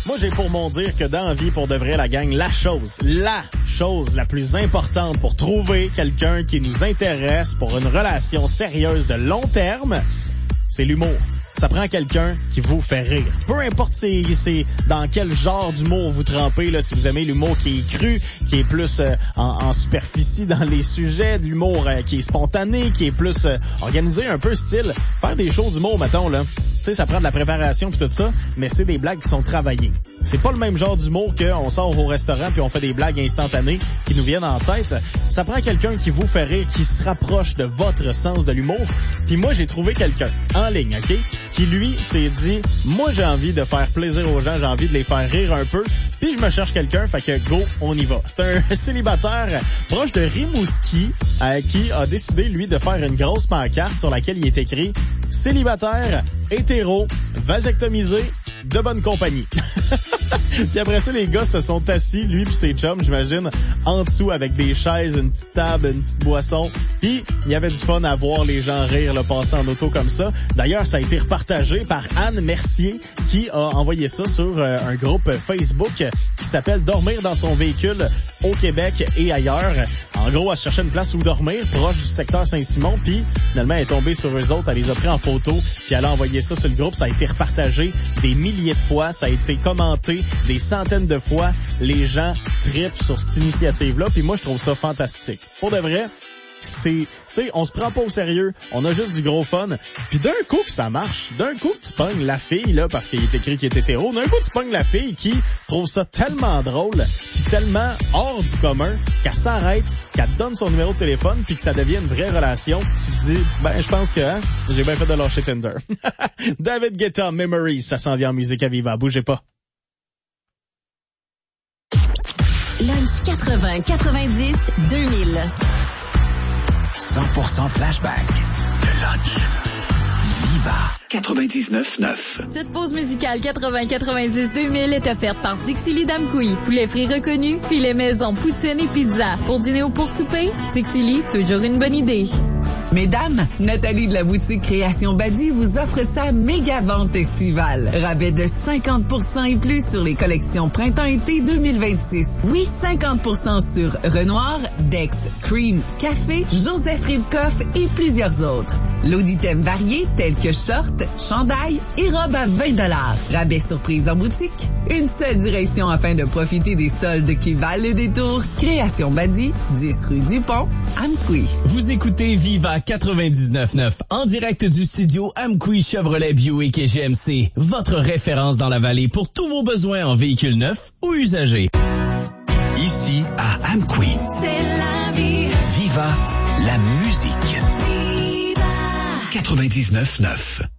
Moi, j'ai pour mon dire que dans la vie, pour de vrai, la gang, la chose la plus importante pour trouver quelqu'un qui nous intéresse pour une relation sérieuse de long terme, c'est l'humour. Ça prend quelqu'un qui vous fait rire. Peu importe c'est dans quel genre d'humour vous trempez, là, si vous aimez l'humour qui est cru, qui est plus en superficie dans les sujets, de l'humour qui est spontané, qui est plus organisé, un peu style faire des shows d'humour, mettons, là. Tu sais, ça prend de la préparation pis tout ça, mais c'est des blagues qui sont travaillées. C'est pas le même genre d'humour qu'on sort au restaurant puis on fait des blagues instantanées qui nous viennent en tête. Ça prend quelqu'un qui vous fait rire, qui se rapproche de votre sens de l'humour. Puis moi, j'ai trouvé quelqu'un en ligne, OK? Qui, lui, s'est dit, moi, j'ai envie de faire plaisir aux gens, j'ai envie de les faire rire un peu, puis je me cherche quelqu'un, fait que go, on y va. C'est un célibataire proche de Rimouski qui a décidé, lui, de faire une grosse pancarte sur laquelle il est écrit « Célibataire, hétéro, vasectomisé, de bonne compagnie ». Puis après ça, les gars se sont assis, lui puis ses chums, j'imagine, en dessous avec des chaises, une petite table, une petite boisson. Puis il y avait du fun à voir les gens rire, le passer en auto comme ça. D'ailleurs, ça a été repartagé par Anne Mercier qui a envoyé ça sur un groupe Facebook qui s'appelle « Dormir dans son véhicule au Québec et ailleurs ». En gros, elle cherchait une place où dormir, proche du secteur Saint-Simon, puis finalement, elle est tombée sur eux autres, elle les a pris en photo, puis elle a envoyé ça sur le groupe. Ça a été repartagé des milliers de fois, ça a été commenté des centaines de fois. Les gens trippent sur cette initiative-là, puis moi, je trouve ça fantastique. Pour de vrai, tu sais, on se prend pas au sérieux, on a juste du gros fun, puis d'un coup que ça marche, d'un coup que tu pognes la fille, là, parce qu'il est écrit qu'il est hétéro, d'un coup tu pognes la fille qui trouve ça tellement drôle, puis tellement hors du commun, qu'elle s'arrête, qu'elle te donne son numéro de téléphone, puis que ça devient une vraie relation, tu te dis, je pense que j'ai bien fait de lâcher Tinder. David Guetta, Memories, ça s'en vient en musique à Viva, bougez pas. Lunch 80, 90, 2000. 100% flashback. Le lunch. Viva 99.9. Cette pause musicale 80-90-2000 est offerte par Dixie Lee Damkoui. Poulet frit reconnu, filet maison, poutine et pizza. Pour dîner ou pour souper, Dixie Lee, toujours une bonne idée. Mesdames, Nathalie de la boutique Création Badi vous offre sa méga vente estivale. Rabais de 50% et plus sur les collections printemps-été 2026. Oui, 50% sur Renoir, Dex, Cream, Café, Joseph Ribkoff et plusieurs autres. Lot d'items variés tels que shorts, chandails et robes à 20 $. Rabais surprise en boutique. Une seule direction afin de profiter des soldes qui valent le détour. Création Badi, 10 rue du Pont, Amqui. Vous écoutez Viva 99.9 en direct du studio Amqui Chevrolet Buick et GMC. Votre référence dans la vallée pour tous vos besoins en véhicules neufs ou usagés. Ici à Amqui. C'est la vie. Viva la musique. 99.9.